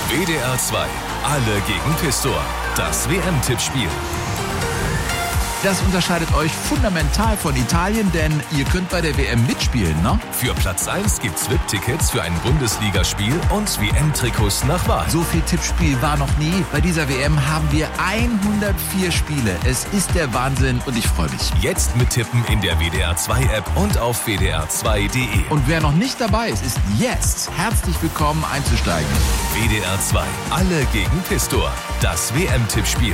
WDR 2, alle gegen Pistor. Das WM-Tippspiel. Das unterscheidet euch fundamental von Italien, denn ihr könnt bei der WM mitspielen, ne? Für Platz 1 gibt's VIP-Tickets für ein Bundesligaspiel und WM-Trikots nach Wahl. So viel Tippspiel war noch nie. Bei dieser WM haben wir 104 Spiele. Es ist der Wahnsinn und ich freue mich. Jetzt mittippen in der WDR 2-App und auf wdr2.de. Und wer noch nicht dabei ist, ist jetzt herzlich willkommen einzusteigen. WDR 2, alle gegen Pistor. Das WM-Tippspiel.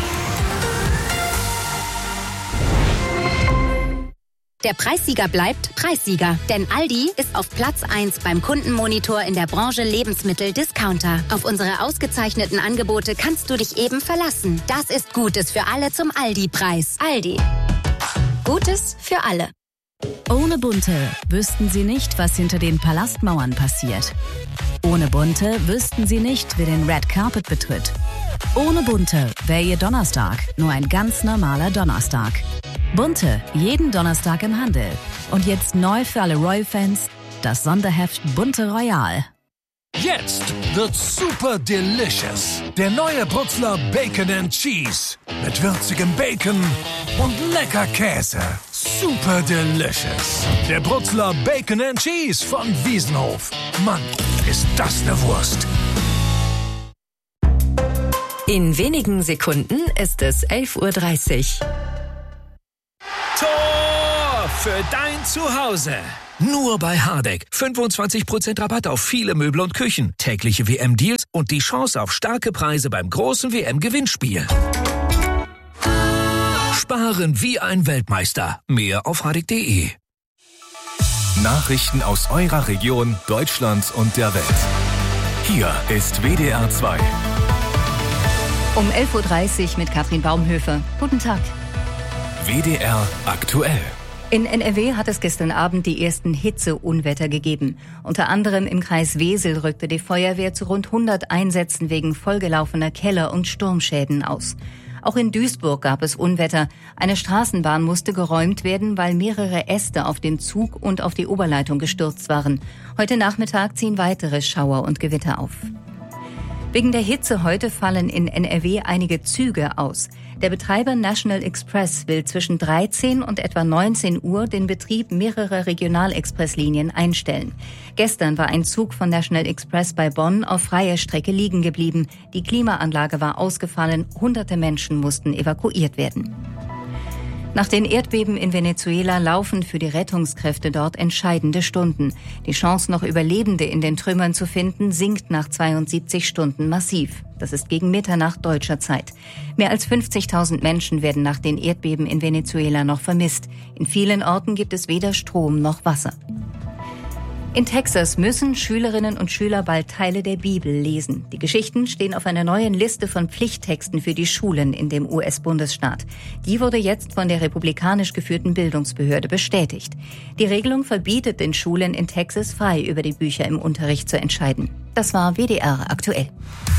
Der Preissieger bleibt Preissieger, denn Aldi ist auf Platz 1 beim Kundenmonitor in der Branche Lebensmittel-Discounter. Auf unsere ausgezeichneten Angebote kannst du dich eben verlassen. Das ist Gutes für alle zum Aldi-Preis. Aldi. Gutes für alle. Ohne Bunte wüssten Sie nicht, was hinter den Palastmauern passiert. Ohne Bunte wüssten Sie nicht, wer den Red Carpet betritt. Ohne Bunte wäre Ihr Donnerstag nur ein ganz normaler Donnerstag. Bunte, jeden Donnerstag im Handel. Und jetzt neu für alle Royal-Fans, das Sonderheft Bunte Royal. Jetzt wird's super delicious. Der neue Brutzler Bacon and Cheese. Mit würzigem Bacon und lecker Käse. Super delicious. Der Brutzler Bacon and Cheese von Wiesenhof. Mann, ist das eine Wurst. In wenigen Sekunden ist es 11:30 Uhr. Tor für dein Zuhause. Nur bei Hardegg. 25% Rabatt auf viele Möbel und Küchen. Tägliche WM-Deals und die Chance auf starke Preise beim großen WM-Gewinnspiel. Sparen wie ein Weltmeister. Mehr auf hardegg.de. Nachrichten aus eurer Region, Deutschland und der Welt. Hier ist WDR 2. Um 11:30 Uhr mit Katrin Baumhöfer. Guten Tag. WDR aktuell. In NRW hat es gestern Abend die ersten Hitzeunwetter gegeben. Unter anderem im Kreis Wesel rückte die Feuerwehr zu rund 100 Einsätzen wegen vollgelaufener Keller- und Sturmschäden aus. Auch in Duisburg gab es Unwetter. Eine Straßenbahn musste geräumt werden, weil mehrere Äste auf den Zug und auf die Oberleitung gestürzt waren. Heute Nachmittag ziehen weitere Schauer und Gewitter auf. Wegen der Hitze heute fallen in NRW einige Züge aus. Der Betreiber National Express will zwischen 13 und etwa 19 Uhr den Betrieb mehrerer Regionalexpresslinien einstellen. Gestern war ein Zug von National Express bei Bonn auf freier Strecke liegen geblieben. Die Klimaanlage war ausgefallen, hunderte Menschen mussten evakuiert werden. Nach den Erdbeben in Venezuela laufen für die Rettungskräfte dort entscheidende Stunden. Die Chance, noch Überlebende in den Trümmern zu finden, sinkt nach 72 Stunden massiv. Das ist gegen Mitternacht deutscher Zeit. Mehr als 50.000 Menschen werden nach den Erdbeben in Venezuela noch vermisst. In vielen Orten gibt es weder Strom noch Wasser. In Texas müssen Schülerinnen und Schüler bald Teile der Bibel lesen. Die Geschichten stehen auf einer neuen Liste von Pflichttexten für die Schulen in dem US-Bundesstaat. Die wurde jetzt von der republikanisch geführten Bildungsbehörde bestätigt. Die Regelung verbietet den Schulen in Texas, frei über die Bücher im Unterricht zu entscheiden. Das war WDR aktuell.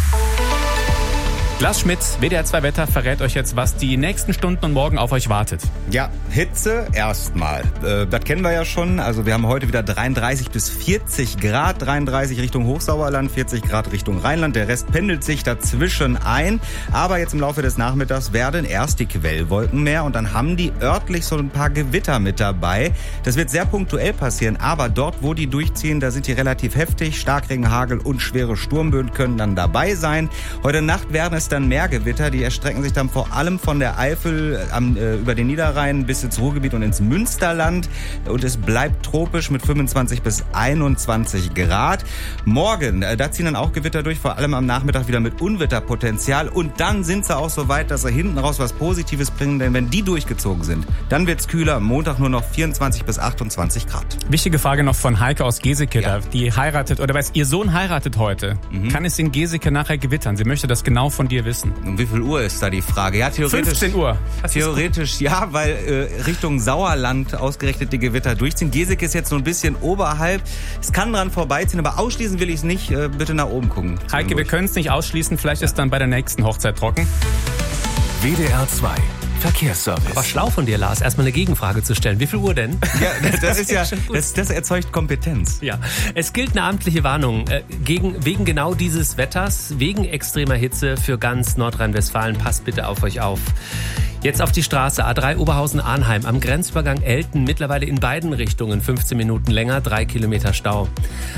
Lars Schmitz, WDR 2 Wetter, verrät euch jetzt, was die nächsten Stunden und morgen auf euch wartet. Ja, Hitze erstmal. Das kennen wir ja schon. Also wir haben heute wieder 33 bis 40 Grad. 33 Richtung Hochsauerland, 40 Grad Richtung Rheinland. Der Rest pendelt sich dazwischen ein. Aber jetzt im Laufe des Nachmittags werden erst die Quellwolken mehr. Und dann haben die örtlich so ein paar Gewitter mit dabei. Das wird sehr punktuell passieren. Aber dort, wo die durchziehen, da sind die relativ heftig. Starkregen, Hagel und schwere Sturmböen können dann dabei sein. Heute Nacht werden es dann mehr Gewitter, die erstrecken sich dann vor allem von der Eifel über den Niederrhein bis ins Ruhrgebiet und ins Münsterland und es bleibt tropisch mit 25 bis 21 Grad. Morgen, da ziehen dann auch Gewitter durch, vor allem am Nachmittag wieder mit Unwetterpotenzial und dann sind sie auch so weit, dass sie hinten raus was Positives bringen, denn wenn die durchgezogen sind, dann wird's kühler, am Montag nur noch 24 bis 28 Grad. Wichtige Frage noch von Heike aus Geseke, Ja. die heiratet, oder ihr Sohn heiratet heute. Kann es in Geseke nachher gewittern? Sie möchte das genau von dir wissen. Um wie viel Uhr ist da die Frage? Ja, theoretisch 15 Uhr. Theoretisch ja, weil Richtung Sauerland ausgerechnet die Gewitter durchziehen. Geseke ist jetzt so ein bisschen oberhalb. Es kann dran vorbeiziehen, aber ausschließen will ich es nicht. Bitte nach oben gucken. Heike, wir können es nicht ausschließen. Vielleicht ist dann bei der nächsten Hochzeit trocken. WDR 2. Verkehrsservice. War schlau von dir, Lars, erstmal eine Gegenfrage zu stellen. Wie viel Uhr denn? Ja, das erzeugt Kompetenz. Ja, es gilt eine amtliche Warnung wegen genau dieses Wetters, wegen extremer Hitze für ganz Nordrhein-Westfalen. Passt bitte auf euch auf. Jetzt auf die Straße A3 Oberhausen-Arnheim am Grenzübergang Elten, mittlerweile in beiden Richtungen 15 Minuten länger, 3 Kilometer Stau.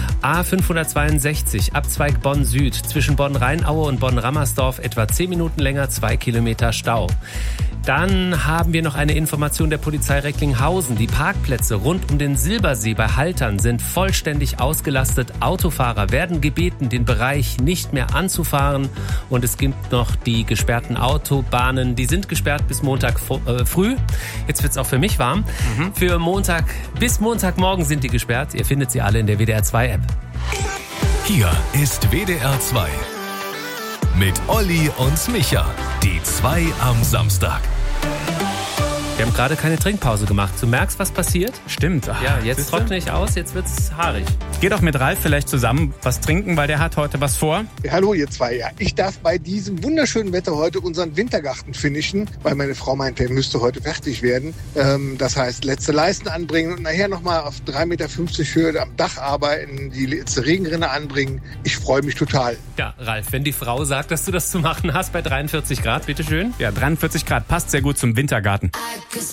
A562 Abzweig Bonn Süd zwischen Bonn-Rheinaue und Bonn-Rammersdorf etwa 10 Minuten länger, 2 Kilometer Stau. Dann haben wir noch eine Information der Polizei Recklinghausen. Die Parkplätze rund um den Silbersee bei Haltern sind vollständig ausgelastet. Autofahrer werden gebeten, den Bereich nicht mehr anzufahren. Und es gibt noch die gesperrten Autobahnen. Die sind gesperrt bis Montag früh. Jetzt wird's auch für mich warm. Für Montag bis Montagmorgen sind die gesperrt. Ihr findet sie alle in der WDR 2 App. Hier ist WDR 2. Mit Olli und Micha. Die 2 am Samstag. Wir haben gerade keine Trinkpause gemacht. Du merkst, was passiert? Stimmt. Ja, jetzt trockne ich aus, jetzt wird's haarig. Geh doch mit Ralf vielleicht zusammen was trinken, weil der hat heute was vor. Ja, hallo ihr zwei. Ja, ich darf bei diesem wunderschönen Wetter heute unseren Wintergarten finishen, weil meine Frau meinte, er müsste heute fertig werden. Das heißt, letzte Leisten anbringen und nachher nochmal auf 3,50 Meter Höhe am Dach arbeiten, die letzte Regenrinne anbringen. Ich freue mich total. Ja, Ralf, wenn die Frau sagt, dass du das zu machen hast bei 43 Grad, bitteschön. Ja, 43 Grad passt sehr gut zum Wintergarten.